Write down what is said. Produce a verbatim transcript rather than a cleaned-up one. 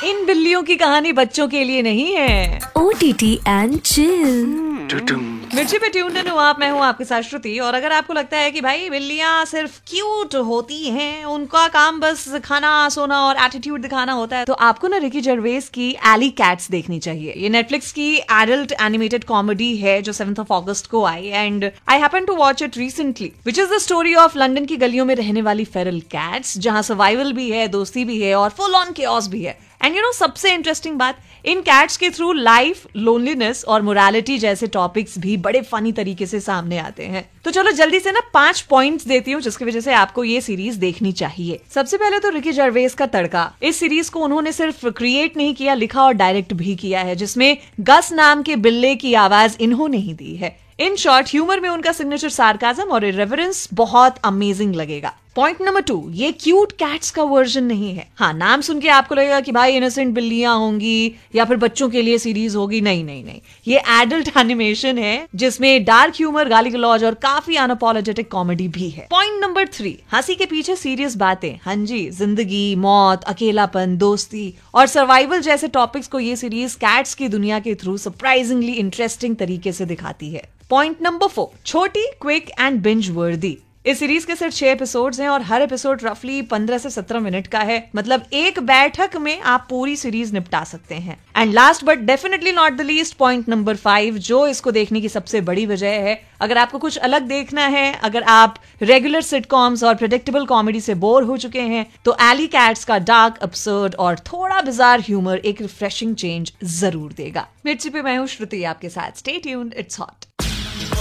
इन बिल्लियों की कहानी बच्चों के लिए नहीं है। O T T and chill। मिर्ची पे ट्यून्ड इन हो आप, मैं हूँ आपके साथ श्रुति। और अगर आपको लगता है कि भाई बिल्लियां सिर्फ क्यूट होती हैं, उनका काम बस खाना सोना और एटीट्यूड दिखाना होता है, तो आपको ना रिकी जर्वेस की एली कैट्स देखनी चाहिए। ये नेटफ्लिक्स की एडल्ट एनिमेटेड कॉमेडी है जो सेवंथ ऑफ अगस्त को आई, and I happen to watch it recently, which is the story of London की गलियों में रहने वाली फेरल कैट्स, जहां सर्वाइवल भी है, दोस्ती भी है और फुल ऑन केओस भी है। एंड यू नो सबसे इंटरेस्टिंग बात, इन कैट्स के थ्रू लाइफ, लोनलीनेस और मोरालिटी जैसे टॉपिक्स भी बड़े फनी तरीके से सामने आते हैं। तो चलो जल्दी से ना पांच पॉइंट्स देती हूँ जिसकी वजह से आपको ये सीरीज देखनी चाहिए। सबसे पहले तो रिकी जर्वेस का तड़का। इस सीरीज को उन्होंने सिर्फ क्रिएट नहीं किया, लिखा और डायरेक्ट भी किया है, जिसमें गस नाम के बिल्ले की आवाज इन्होंने ही दी है। इन शॉर्ट, ह्यूमर में उनका सिग्नेचर सार्काज्म और इरेवरेंस बहुत अमेजिंग लगेगा। पॉइंट नंबर टू, ये क्यूट कैट्स का वर्जन नहीं है। हाँ, नाम सुन के आपको लगेगा कि भाई इनोसेंट बिल्लियां होंगी या फिर बच्चों के लिए सीरीज होगी। नहीं नहीं नहीं, ये एडल्ट एनिमेशन है जिसमें डार्क ह्यूमर, गाली गलौज और काफी अनअपोलोजेटिक कॉमेडी भी है। पॉइंट नंबर थ्री, हंसी के पीछे सीरियस बातें। हाँ जी, जिंदगी, मौत, अकेलापन, दोस्ती और सर्वाइवल जैसे टॉपिक्स को ये सीरीज कैट्स की दुनिया के थ्रू सरप्राइजिंगली इंटरेस्टिंग तरीके से दिखाती है। पॉइंट नंबर फोर, छोटी, क्विक एंड बिंज वर्दी। इस सीरीज के सिर्फ छह एपिसोड्स हैं और हर एपिसोड रफली पंद्रह से सत्रह मिनट का है, मतलब एक बैठक में आप पूरी सीरीज निपटा सकते हैं। And last but definitely not the least, point number five, जो इसको देखने की सबसे बड़ी वजह है। अगर आपको कुछ अलग देखना है, अगर आप रेगुलर सिटकॉम्स और प्रेडिक्टेबल कॉमेडी से बोर हो चुके हैं, तो एली कैट्स का डार्क, अब्सर्ड और थोड़ा बिजार ह्यूमर एक रिफ्रेशिंग चेंज जरूर देगा। मिर्ची पे मैं हूँ श्रुति आपके साथ। Stay tuned, it's hot.